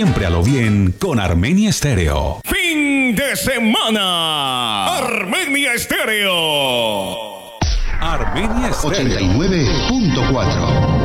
Siempre a lo bien con Armenia Estéreo. Fin de semana. Armenia Estéreo. Armenia Estéreo. 89.4